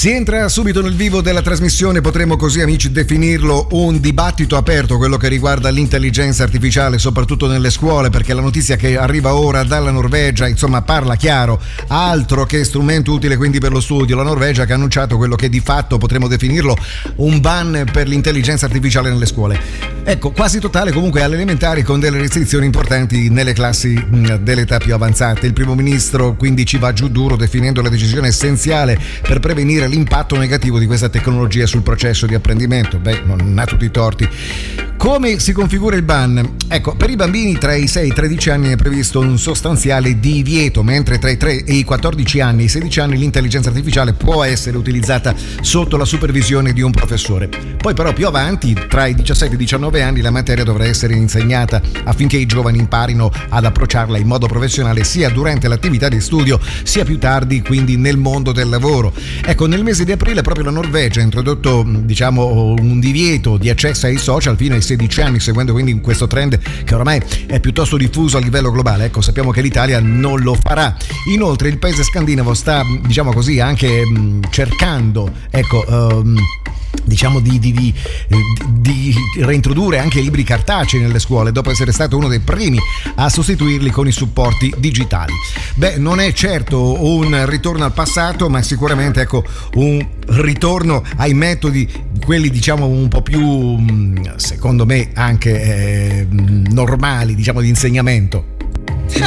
Si entra subito nel vivo della trasmissione, potremmo così, amici, definirlo un dibattito aperto, quello che riguarda l'intelligenza artificiale, soprattutto nelle scuole, perché la notizia che arriva ora dalla Norvegia, insomma, parla chiaro, altro che strumento utile quindi per lo studio. La Norvegia che ha annunciato quello che di fatto potremmo definirlo un ban per l'intelligenza artificiale nelle scuole. Ecco, quasi totale comunque alle elementari, con delle restrizioni importanti nelle classi dell'età più avanzate. Il primo ministro quindi ci va giù duro, definendo la decisione essenziale per prevenire l'impatto negativo di questa tecnologia sul processo di apprendimento. Non ha tutti i torti. Come si configura il ban? Ecco, per i bambini tra i 6 e i 13 anni è previsto un sostanziale divieto, mentre tra i 3 e i 14 anni e i 16 anni l'intelligenza artificiale può essere utilizzata sotto la supervisione di un professore. Poi però più avanti, tra i 17 e i 19 anni, la materia dovrà essere insegnata affinché i giovani imparino ad approcciarla in modo professionale sia durante l'attività di studio sia più tardi, quindi nel mondo del lavoro. Ecco, nel mese di aprile proprio la Norvegia ha introdotto un divieto di accesso ai social fino ai 16 anni, seguendo quindi questo trend che oramai è piuttosto diffuso a livello globale. Ecco, sappiamo che l'Italia non lo farà. Inoltre il paese scandinavo sta, anche cercando, di reintrodurre anche i libri cartacei nelle scuole, dopo essere stato uno dei primi a sostituirli con i supporti digitali. Non è certo un ritorno al passato, ma sicuramente un ritorno ai metodi, quelli un po' più, secondo me, anche normali, di insegnamento.